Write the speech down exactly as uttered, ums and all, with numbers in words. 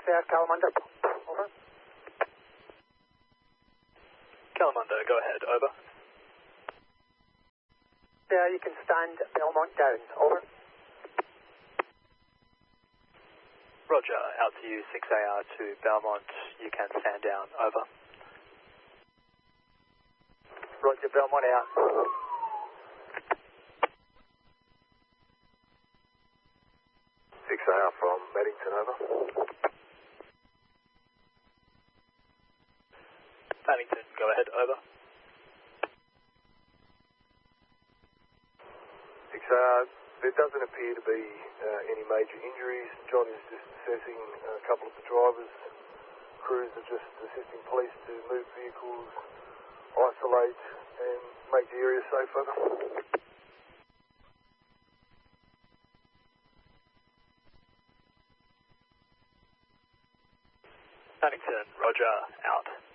uh, Kalamunda. Over. Kalamunda, go ahead. Over. Uh, you can stand Belmont down. Over. Roger, out to you, six A R to Belmont. You can stand down. Over. Roger, Belmont out. six A R from Maddington, over. Paddington, go ahead. Over. six A R, there doesn't appear to be uh, any major injuries. John is just assessing a couple of the drivers. Crews are just assisting police to move vehicles, isolate and make the area safer. Paddington, Roger, out.